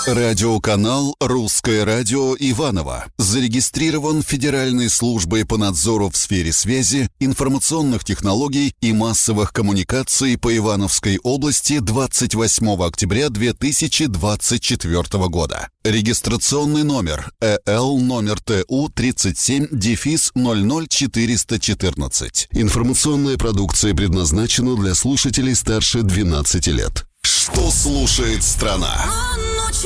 Радиоканал «Русское радио» Иваново зарегистрирован Федеральной службой по надзору в сфере связи, информационных технологий и массовых коммуникаций по Ивановской области 28 октября 2024 года. Регистрационный номер ЭЛ номер ТУ 37-00414. Информационная продукция предназначена для слушателей старше 12 лет. Что слушает страна?